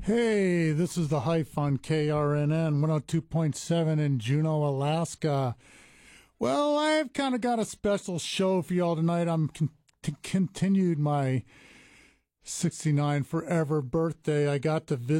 Hey, this is the Hype on KRNN 102.7 in Juneau, Alaska. Well, I've kind of got a special show for y'all tonight. I'm continued my 69 forever birthday. I got to visit